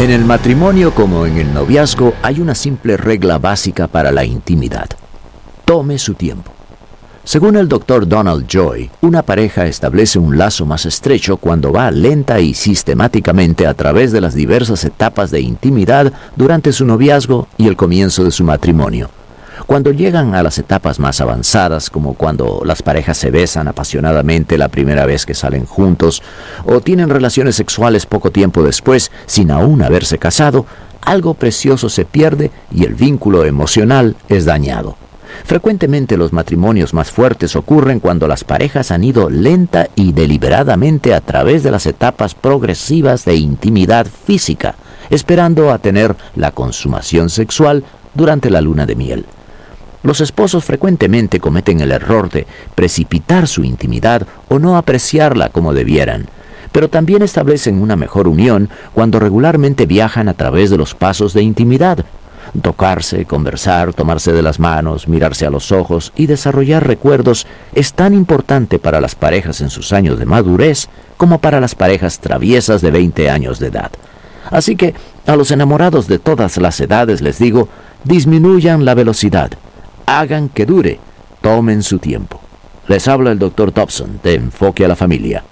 En el matrimonio como en el noviazgo hay una simple regla básica para la intimidad. Tome su tiempo. Según el Dr. Donald Joy, una pareja establece un lazo más estrecho cuando va lenta y sistemáticamente a través de las diversas etapas de intimidad durante su noviazgo y el comienzo de su matrimonio. Cuando llegan a las etapas más avanzadas, como cuando las parejas se besan apasionadamente la primera vez que salen juntos, o tienen relaciones sexuales poco tiempo después, sin aún haberse casado, algo precioso se pierde y el vínculo emocional es dañado. Frecuentemente los matrimonios más fuertes ocurren cuando las parejas han ido lenta y deliberadamente a través de las etapas progresivas de intimidad física, esperando a tener la consumación sexual durante la luna de miel. Los esposos frecuentemente cometen el error de precipitar su intimidad o no apreciarla como debieran, pero también establecen una mejor unión cuando regularmente viajan a través de los pasos de intimidad. Tocarse, conversar, tomarse de las manos, mirarse a los ojos y desarrollar recuerdos es tan importante para las parejas en sus años de madurez como para las parejas traviesas de 20 años de edad. Así que a los enamorados de todas las edades les digo, disminuyan la velocidad. Hagan que dure, tomen su tiempo. Les habla el Dr. Dobson de Enfoque a la Familia.